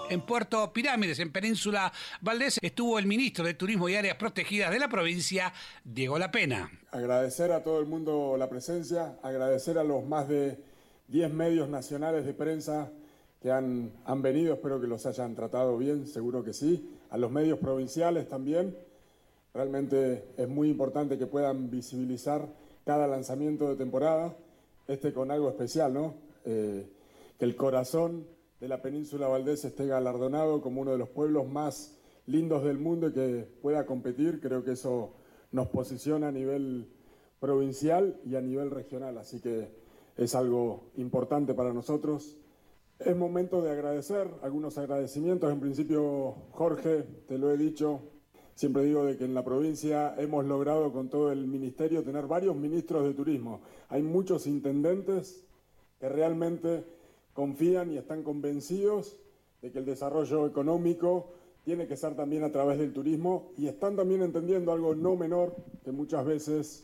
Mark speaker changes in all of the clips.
Speaker 1: En Puerto Pirámides, en Península Valdés, estuvo el ministro de Turismo y Áreas Protegidas de la provincia, Diego Lapena.
Speaker 2: Agradecer a todo el mundo la presencia, agradecer a los más de 10 medios nacionales de prensa que han venido, espero que los hayan tratado bien, seguro que sí, a los medios provinciales también. Realmente es muy importante que puedan visibilizar cada lanzamiento de temporada, con algo especial, ¿no? Que el corazón de la Península Valdés esté galardonado como uno de los pueblos más lindos del mundo y que pueda competir. Creo que eso nos posiciona a nivel provincial y a nivel regional, así que es algo importante para nosotros. Es momento de agradecer, algunos agradecimientos. En principio, Jorge, te lo he dicho, siempre digo de que en la provincia hemos logrado con todo el ministerio tener varios ministros de turismo. Hay muchos intendentes que realmente confían y están convencidos de que el desarrollo económico tiene que ser también a través del turismo y están también entendiendo algo no menor que muchas veces,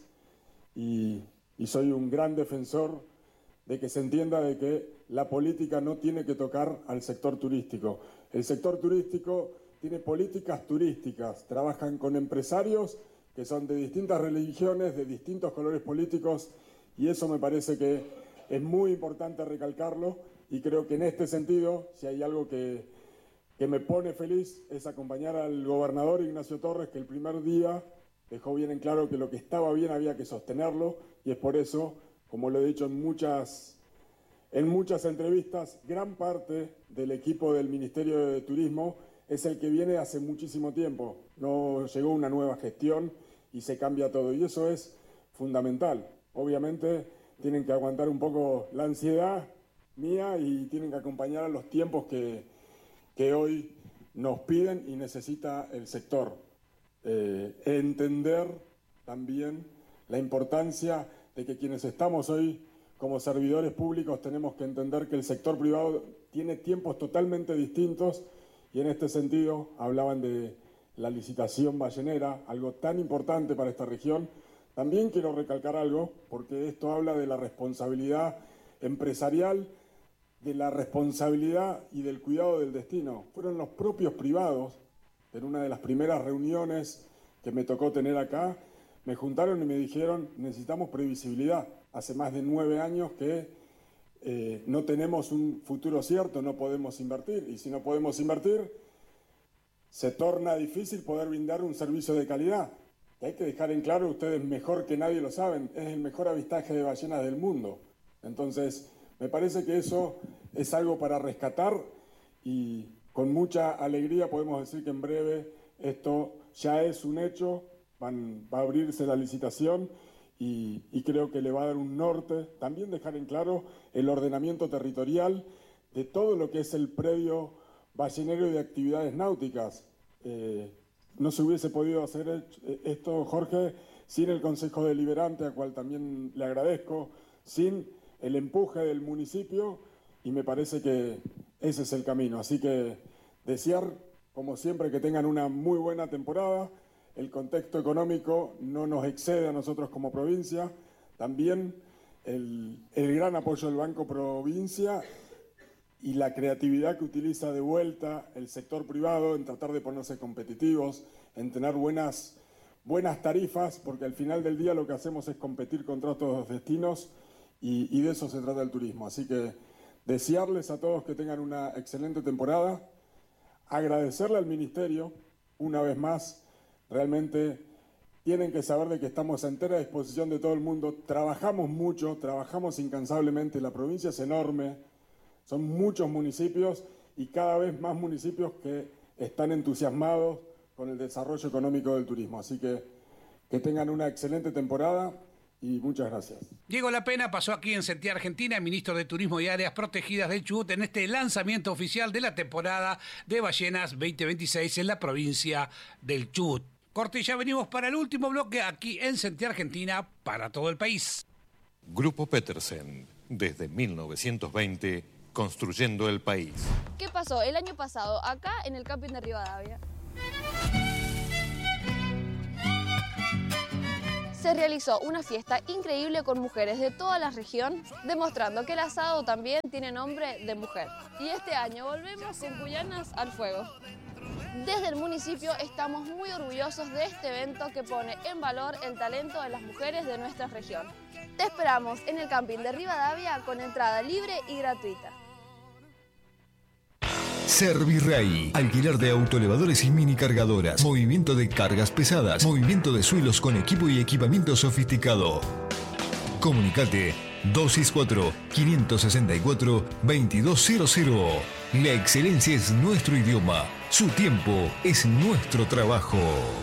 Speaker 2: y soy un gran defensor de que se entienda de que la política no tiene que tocar al sector turístico. El sector turístico tiene políticas turísticas, trabajan con empresarios que son de distintas religiones, de distintos colores políticos, y eso me parece que es muy importante recalcarlo, y creo que en este sentido, si hay algo que me pone feliz, es acompañar al gobernador Ignacio Torres, que el primer día dejó bien en claro que lo que estaba bien había que sostenerlo, y es por eso, como lo he dicho en muchas entrevistas, gran parte del equipo del Ministerio de Turismo es el que viene hace muchísimo tiempo. No llegó una nueva gestión y se cambia todo, y eso es fundamental. Obviamente tienen que aguantar un poco la ansiedad mía y tienen que acompañar a los tiempos que hoy nos piden y necesita el sector. Entender también la importancia de que quienes estamos hoy como servidores públicos tenemos que entender que el sector privado tiene tiempos totalmente distintos, y en este sentido hablaban de la licitación ballenera, algo tan importante para esta región. También quiero recalcar algo, porque esto habla de la responsabilidad empresarial, de la responsabilidad y del cuidado del destino. Fueron los propios privados, en una de las primeras reuniones que me tocó tener acá, me juntaron y me dijeron: necesitamos previsibilidad. Hace más de 9 años que no tenemos un futuro cierto, no podemos invertir, y si no podemos invertir, se torna difícil poder brindar un servicio de calidad. Y hay que dejar en claro, ustedes mejor que nadie lo saben, es el mejor avistaje de ballenas del mundo. Entonces, me parece que eso es algo para rescatar, y con mucha alegría podemos decir que en breve esto ya es un hecho, va a abrirse la licitación, y creo que le va a dar un norte. También dejar en claro el ordenamiento territorial de todo lo que es el predio ballenero y de actividades náuticas. No se hubiese podido hacer esto, Jorge, sin el Consejo Deliberante, al cual también le agradezco, sin el empuje del municipio, y me parece que ese es el camino. Así que desear, como siempre, que tengan una muy buena temporada. El contexto económico no nos excede a nosotros como provincia. También el gran apoyo del Banco Provincia y la creatividad que utiliza de vuelta el sector privado en tratar de ponerse competitivos, en tener buenas tarifas, porque al final del día lo que hacemos es competir contra otros destinos, y de eso se trata el turismo. Así que desearles a todos que tengan una excelente temporada, agradecerle al Ministerio una vez más. Realmente tienen que saber de que estamos a entera disposición de todo el mundo. Trabajamos mucho, trabajamos incansablemente. La provincia es enorme, son muchos municipios y cada vez más municipios que están entusiasmados con el desarrollo económico del turismo. Así que tengan una excelente temporada y muchas gracias.
Speaker 1: Diego Lapena pasó aquí en Sentia, Argentina, ministro de Turismo y Áreas Protegidas del Chubut, en este lanzamiento oficial de la temporada de ballenas 2026 en la provincia del Chubut. Corte, ya venimos para el último bloque aquí en Sentia, Argentina, para todo el país.
Speaker 3: Grupo Petersen, desde 1920, construyendo el país.
Speaker 4: ¿Qué pasó el año pasado acá en el camping de Rivadavia? se realizó una fiesta increíble con mujeres de toda la región, demostrando que el asado también tiene nombre de mujer. Y este año volvemos con Cuyanas al fuego. Desde el municipio estamos muy orgullosos de este evento que pone en valor el talento de las mujeres de nuestra región. Te esperamos en el camping de Rivadavia con entrada libre y gratuita.
Speaker 5: Servirrey, alquiler de autoelevadores y mini cargadoras, movimiento de cargas pesadas, movimiento de suelos con equipo y equipamiento sofisticado. Comunicate 264-564-2200. La excelencia es nuestro idioma, su tiempo es nuestro trabajo.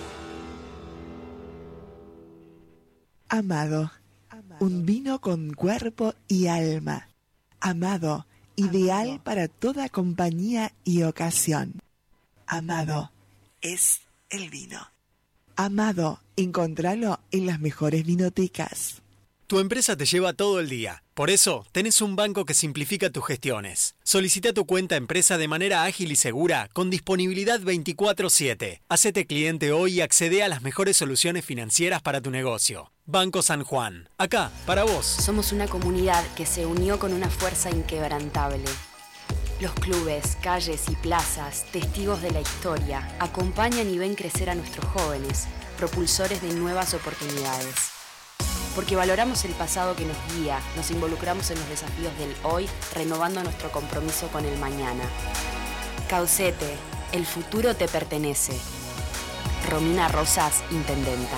Speaker 6: Amado, un vino con cuerpo y alma. Amado, ideal para toda compañía y ocasión. Amado es el vino. Amado, encontralo en las mejores vinotecas.
Speaker 7: Tu empresa te lleva todo el día. Por eso, tenés un banco que simplifica tus gestiones. Solicita tu cuenta empresa de manera ágil y segura, con disponibilidad 24/7. Hacete cliente hoy y accede a las mejores soluciones financieras para tu negocio. Banco San Juan. Acá, para vos.
Speaker 8: Somos una comunidad que se unió con una fuerza inquebrantable. Los clubes, calles y plazas, testigos de la historia, acompañan y ven crecer a nuestros jóvenes, propulsores de nuevas oportunidades. Porque valoramos el pasado que nos guía, nos involucramos en los desafíos del hoy, renovando nuestro compromiso con el mañana. Caucete, el futuro te pertenece. Romina Rosas, Intendenta.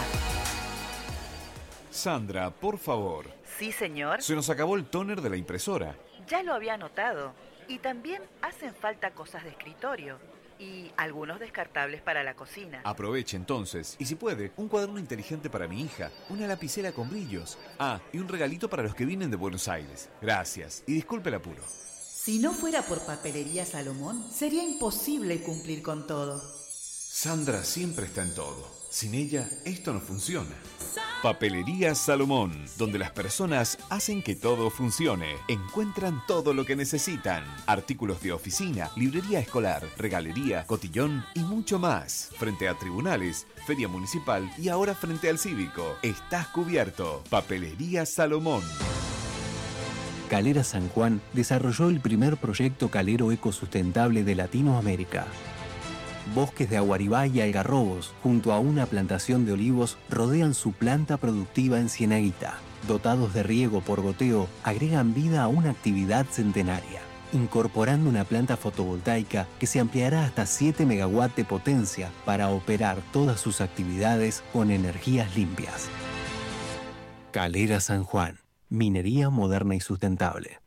Speaker 9: Sandra, por favor.
Speaker 10: Sí, señor.
Speaker 9: Se nos acabó el tóner de la impresora.
Speaker 10: Ya lo había notado. Y también hacen falta cosas de escritorio. Y algunos descartables para la cocina.
Speaker 9: Aproveche entonces, y si puede, un cuaderno inteligente para mi hija, una lapicera con brillos. Ah, y un regalito para los que vienen de Buenos Aires. Gracias, y disculpe el apuro.
Speaker 10: Si no fuera por Papelería Salomón, sería imposible cumplir con todo.
Speaker 9: Sandra siempre está en todo. Sin ella, esto no funciona. Papelería Salomón, donde las personas hacen que todo funcione. Encuentran todo lo que necesitan. Artículos de oficina, librería escolar, regalería, cotillón y mucho más. Frente a tribunales, feria municipal y ahora frente al cívico. Estás cubierto. Papelería Salomón.
Speaker 11: Calera San Juan desarrolló el primer proyecto calero ecosustentable de Latinoamérica. Bosques de aguaribá y algarrobos, junto a una plantación de olivos, rodean su planta productiva en Cienaguita. Dotados de riego por goteo, agregan vida a una actividad centenaria, incorporando una planta fotovoltaica que se ampliará hasta 7 megawatts de potencia para operar todas sus actividades con energías limpias. Calera San Juan, minería moderna y sustentable.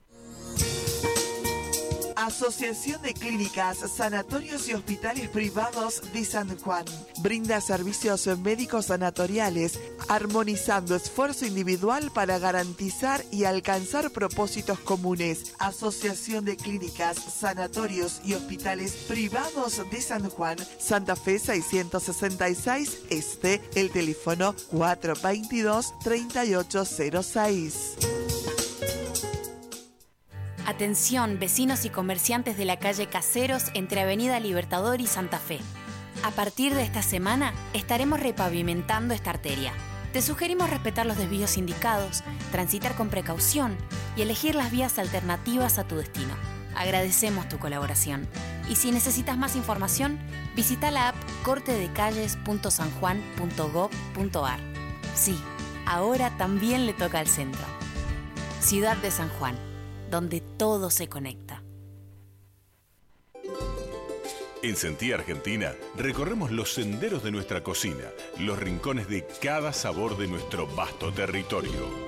Speaker 6: Asociación de Clínicas, Sanatorios y Hospitales Privados de San Juan. Brinda servicios médicos sanatoriales, armonizando esfuerzo individual para garantizar y alcanzar propósitos comunes. Asociación de Clínicas, Sanatorios y Hospitales Privados de San Juan. Santa Fe 666 Este, el teléfono 422-3806.
Speaker 8: Atención, vecinos y comerciantes de la calle Caseros entre Avenida Libertador y Santa Fe. A partir de esta semana estaremos repavimentando esta arteria. Te sugerimos respetar los desvíos indicados, transitar con precaución y elegir las vías alternativas a tu destino. Agradecemos tu colaboración. Y si necesitas más información, visita la app cortedecalles.sanjuan.gov.ar. Sí, ahora también le toca al centro. Ciudad de San Juan, donde todo se conecta.
Speaker 12: En Sentí Argentina recorremos los senderos de nuestra cocina, los rincones de cada sabor de nuestro vasto territorio.